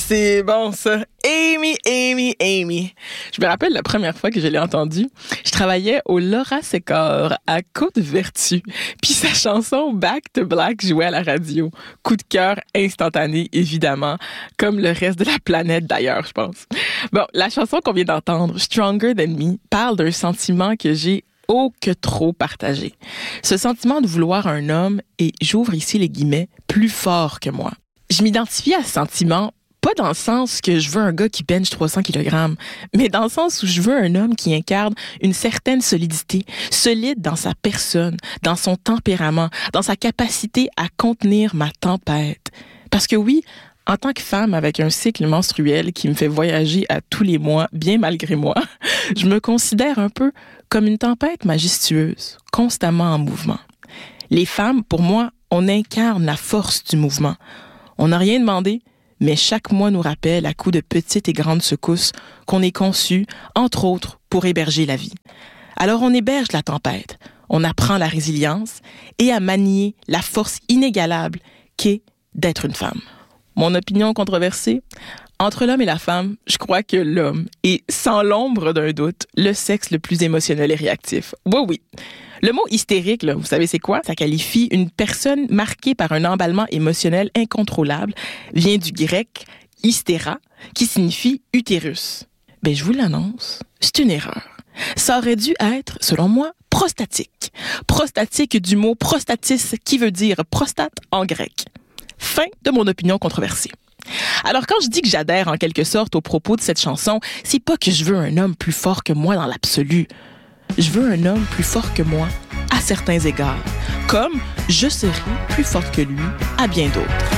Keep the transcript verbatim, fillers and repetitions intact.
c'est bon ça. Amy, Amy, Amy. Je me rappelle la première fois que je l'ai entendue. Je travaillais au Laura Sécor à Côte-Vertu. Puis sa chanson Back to Black jouait à la radio. Coup de cœur instantané, évidemment. Comme le reste de la planète d'ailleurs, je pense. Bon, la chanson qu'on vient d'entendre, Stronger Than Me, parle d'un sentiment que j'ai oh que trop partagé. Ce sentiment de vouloir un homme et, j'ouvre ici les guillemets, plus fort que moi. Je m'identifie à ce sentiment, pas dans le sens que je veux un gars qui bench trois cents kilogrammes, mais dans le sens où je veux un homme qui incarne une certaine solidité, solide dans sa personne, dans son tempérament, dans sa capacité à contenir ma tempête. Parce que oui, en tant que femme avec un cycle menstruel qui me fait voyager à tous les mois, bien malgré moi, je me considère un peu comme une tempête majestueuse, constamment en mouvement. Les femmes, pour moi, on incarne la force du mouvement. On n'a rien demandé, mais chaque mois nous rappelle à coups de petites et grandes secousses qu'on est conçu, entre autres, pour héberger la vie. Alors on héberge la tempête, on apprend la résilience et à manier la force inégalable qu'est d'être une femme. Mon opinion controversée? Entre l'homme et la femme, je crois que l'homme est, sans l'ombre d'un doute, le sexe le plus émotionnel et réactif. Oui, oui. Le mot hystérique, là, vous savez c'est quoi? Ça qualifie une personne marquée par un emballement émotionnel incontrôlable, vient du grec « hystéra », qui signifie « utérus ». Ben, je vous l'annonce, c'est une erreur. Ça aurait dû être, selon moi, prostatique. Prostatique du mot prostatis, qui veut dire prostate en grec. Fin de mon opinion controversée. Alors quand je dis que j'adhère en quelque sorte aux propos de cette chanson, c'est pas que je veux un homme plus fort que moi dans l'absolu. Je veux un homme plus fort que moi à certains égards, comme je serai plus forte que lui à bien d'autres.